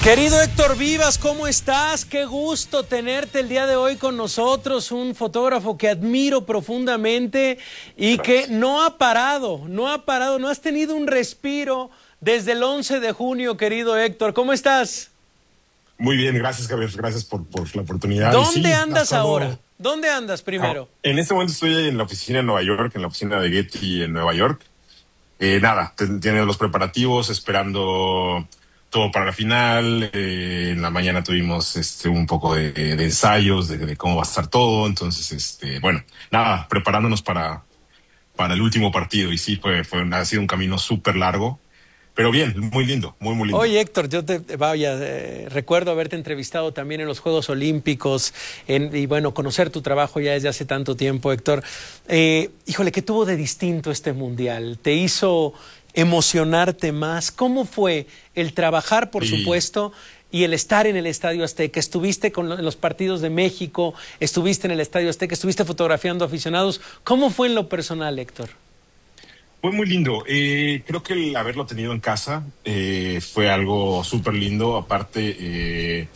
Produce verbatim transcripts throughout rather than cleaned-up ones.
Querido Héctor Vivas, ¿cómo estás? Qué gusto tenerte el día de hoy con nosotros, un fotógrafo que admiro profundamente y que no ha parado, no ha parado, no has tenido un respiro desde el once de junio, querido Héctor. ¿Cómo estás? Muy bien, gracias, Javier, gracias por, por la oportunidad. ¿Dónde sí, andas estado... ahora? ¿Dónde andas primero? Ah, en este momento estoy en la oficina en Nueva York, en la oficina de Getty en Nueva York. Eh, nada, tienen los preparativos, esperando todo para la final. Eh, en la mañana tuvimos este un poco de, de ensayos de, de cómo va a estar todo. Entonces, este, bueno, nada, preparándonos para, para el último partido. Y sí, fue, fue, ha sido un camino súper largo, pero bien, muy lindo, muy, muy lindo. Oye, Héctor, yo te vaya, eh, recuerdo haberte entrevistado también en los Juegos Olímpicos en, y bueno, conocer tu trabajo ya desde hace tanto tiempo, Héctor. Eh, híjole, ¿qué tuvo de distinto este Mundial? ¿Te hizo emocionarte más? ¿Cómo fue el trabajar, por sí. supuesto, y el estar en el Estadio Azteca? Estuviste con los partidos de México, estuviste en el Estadio Azteca, estuviste fotografiando aficionados. ¿Cómo fue en lo personal, Héctor? Fue muy lindo. Eh, creo que el haberlo tenido en casa eh, fue algo súper lindo. Aparte, eh,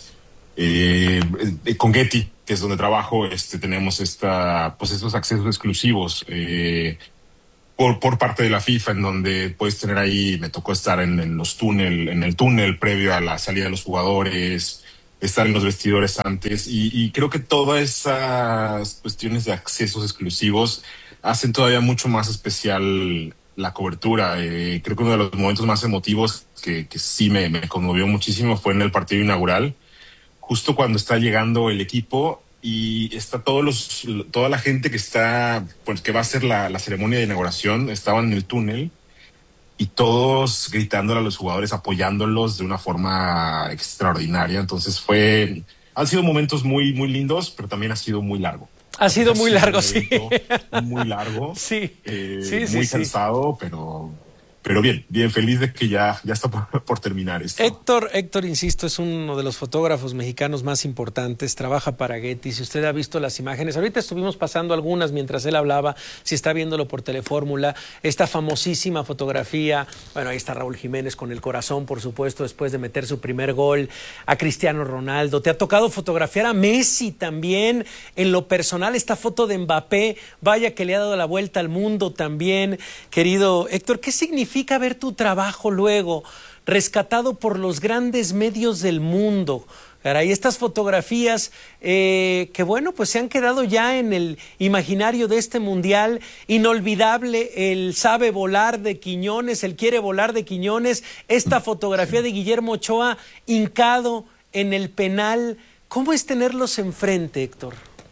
eh, con Getty, que es donde trabajo, este, tenemos esta, pues estos accesos exclusivos eh, por, por parte de la FIFA, en donde puedes tener ahí, me tocó estar en, en los túnel, en el túnel previo a la salida de los jugadores, estar en los vestidores antes, y, y creo que todas esas cuestiones de accesos exclusivos hacen todavía mucho más especial la cobertura. Eh, creo que uno de los momentos más emotivos que, que sí me, me conmovió muchísimo fue en el partido inaugural, justo cuando está llegando el equipo y está todos los, toda la gente que está, pues que va a hacer la, la ceremonia de inauguración, estaban en el túnel y todos gritándole a los jugadores, apoyándolos de una forma extraordinaria. Entonces fue, han sido momentos muy, muy lindos, pero también ha sido muy largo. Ha sido muy largo, sí. Muy largo. Sí. Eh, sí, sí muy sí. cansado, pero, pero bien, bien feliz de que ya, ya está por, por terminar esto. Héctor, Héctor, insisto, es uno de los fotógrafos mexicanos más importantes, trabaja para Getty. Si usted ha visto las imágenes, ahorita estuvimos pasando algunas mientras él hablaba, si está viéndolo por Telefórmula, esta famosísima fotografía, bueno, ahí está Raúl Jiménez con el corazón, por supuesto, después de meter su primer gol, a Cristiano Ronaldo. Te ha tocado fotografiar a Messi también, en lo personal, esta foto de Mbappé, vaya que le ha dado la vuelta al mundo también. Querido Héctor, ¿qué significa ver tu trabajo luego rescatado por los grandes medios del mundo? Caray, estas fotografías eh, que bueno, pues se han quedado ya en el imaginario de este mundial. Inolvidable el sabe volar de Quiñones, el quiere volar de Quiñones, esta fotografía de Guillermo Ochoa hincado en el penal. ¿Cómo es tenerlos enfrente, Héctor?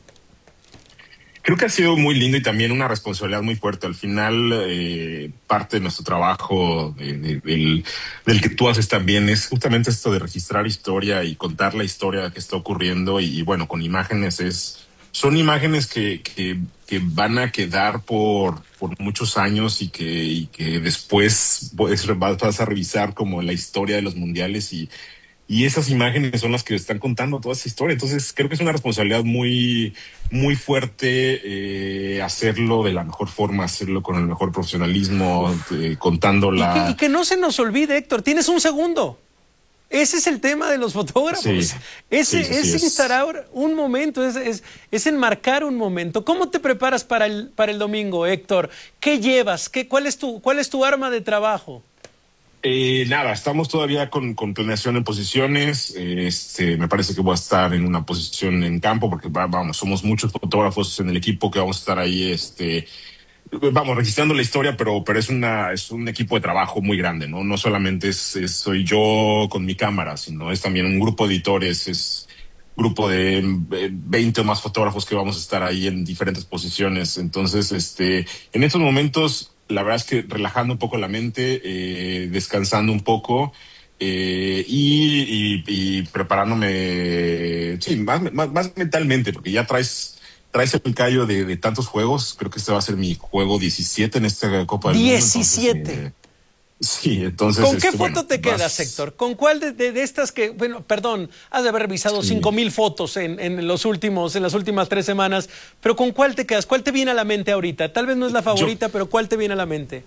Creo que ha sido muy lindo y también una responsabilidad muy fuerte. Al final, eh, parte de nuestro trabajo, de, de, del, del que tú haces también, es justamente esto de registrar historia y contar la historia que está ocurriendo. Y, y bueno, con imágenes es, son imágenes que, que, que van a quedar por, por muchos años y que, y que después pues, vas a revisar como la historia de los mundiales y Y esas imágenes son las que están contando toda esa historia. Entonces creo que es una responsabilidad muy, muy fuerte eh, hacerlo de la mejor forma, hacerlo con el mejor profesionalismo, eh, contando la... Y que, y que no se nos olvide, Héctor, tienes un segundo. Ese es el tema de los fotógrafos. Sí, Ese, sí, sí, es sí, instalar es. un momento, es, es, es enmarcar un momento. ¿Cómo te preparas para el, para el domingo, Héctor? ¿Qué llevas? ¿Qué, cuál, es tu, ¿Cuál es tu arma de trabajo? Eh, nada, estamos todavía con, con planeación en posiciones. Este, me parece que voy a estar en una posición en campo porque vamos, somos muchos fotógrafos en el equipo que vamos a estar ahí, este, vamos registrando la historia, pero, pero es una, es un equipo de trabajo muy grande, ¿no? No solamente es, es soy yo con mi cámara, sino es también un grupo de editores, es grupo de veinte o más fotógrafos que vamos a estar ahí en diferentes posiciones. Entonces, este, en estos momentos, la verdad es que relajando un poco la mente, eh, descansando un poco eh, y, y, y preparándome, sí, más, más, más mentalmente, porque ya traes, traes el callo de, de tantos juegos. Creo que este va a ser mi juego diecisiete en esta Copa del Mundo. diecisiete. Eh, sí, entonces... ¿Con qué este, foto bueno, te quedas, vas... Héctor? ¿Con cuál de, de, de estas que, bueno, perdón, has de haber revisado sí. cinco mil fotos en, en los últimos, en las últimas tres semanas, pero ¿con cuál te quedas? ¿Cuál te viene a la mente ahorita? Tal vez no es la favorita, Yo... pero ¿cuál te viene a la mente?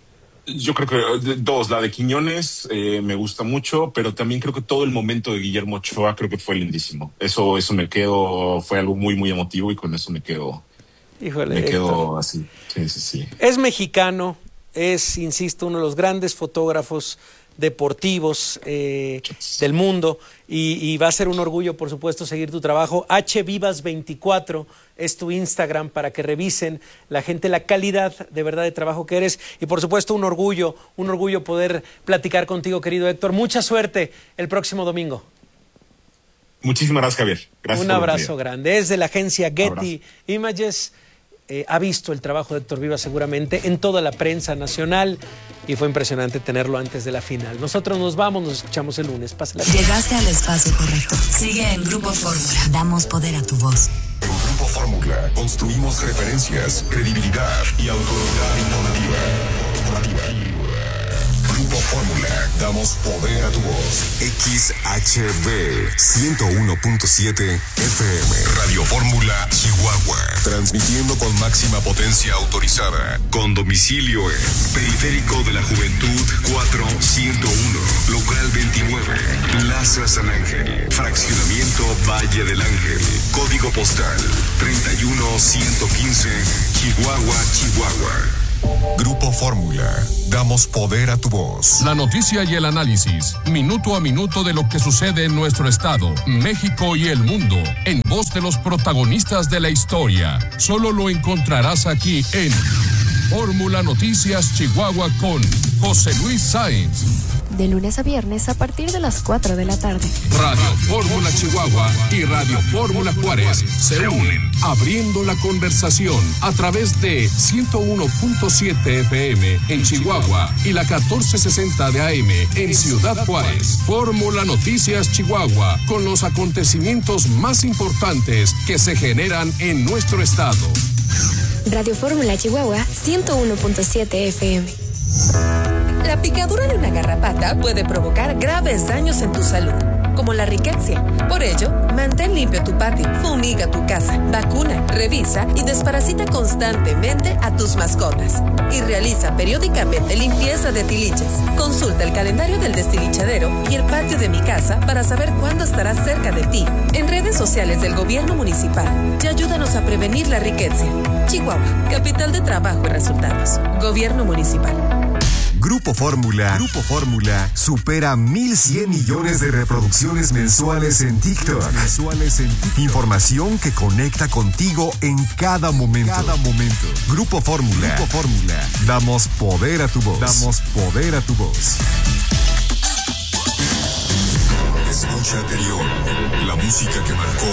Yo creo que dos, la de Quiñones eh, me gusta mucho, pero también creo que todo el momento de Guillermo Ochoa creo que fue lindísimo. Eso, eso me quedo, fue algo muy, muy emotivo y con eso me quedo, Híjole, me quedo Héctor. así. Sí, sí, sí. Es mexicano, es, insisto, uno de los grandes fotógrafos deportivos eh, del mundo y, y va a ser un orgullo, por supuesto, seguir tu trabajo. H Vivas veinticuatro es tu Instagram para que revisen la gente la calidad de verdad de trabajo que eres y, por supuesto, un orgullo, un orgullo poder platicar contigo, querido Héctor. Mucha suerte el próximo domingo. Muchísimas gracias, Javier. Gracias. Un abrazo grande. Es de la agencia Getty Images. Eh, ha visto el trabajo de Héctor Vivas seguramente en toda la prensa nacional y fue impresionante tenerlo antes de la final. Nosotros nos vamos, nos escuchamos el lunes. Pásala. Llegaste al espacio correcto. Sigue en Grupo Fórmula. Damos poder a tu voz. En Grupo Fórmula construimos referencias, credibilidad y autoridad informativa. Grupo Fórmula, damos poder a tu voz. X H B ciento uno punto siete F M. Radio Fórmula Chihuahua. Transmitiendo con máxima potencia autorizada. Con domicilio en Periférico de la Juventud cuatrocientos uno. Local veintinueve. Plaza San Ángel. Fraccionamiento Valle del Ángel. Código postal treinta y uno ciento quince. Chihuahua, Chihuahua. Grupo Fórmula, damos poder a tu voz. La noticia y el análisis, minuto a minuto de lo que sucede en nuestro estado, México y el mundo, en voz de los protagonistas de la historia. Solo lo encontrarás aquí en Fórmula Noticias Chihuahua con José Luis Sáenz. De lunes a viernes a partir de las cuatro de la tarde. Radio Fórmula Chihuahua y Radio Fórmula Juárez se unen, abriendo la conversación a través de ciento uno punto siete F M en Chihuahua y la catorce sesenta de A M en Ciudad Juárez. Fórmula Noticias Chihuahua, con los acontecimientos más importantes que se generan en nuestro estado. Radio Fórmula Chihuahua ciento uno punto siete F M. La picadura de una garrapata puede provocar graves daños en tu salud, como la riqueza. Por ello, mantén limpio tu patio, fumiga tu casa, vacuna, revisa y desparasita constantemente a tus mascotas. Y realiza periódicamente limpieza de tiliches. Consulta el calendario del destilichadero y el patio de mi casa para saber cuándo estará cerca de ti. En redes sociales del gobierno municipal y ayúdanos a prevenir la riqueza. Chihuahua, capital de trabajo y resultados. Gobierno municipal. Grupo Fórmula, Grupo Fórmula supera mil cien millones de reproducciones mensuales en TikTok. Mensuales en TikTok. Información que conecta contigo en cada momento. Cada momento. Grupo Fórmula, Grupo Fórmula. Damos poder a tu voz. Damos poder a tu voz. Escucha anterior, la música que marcó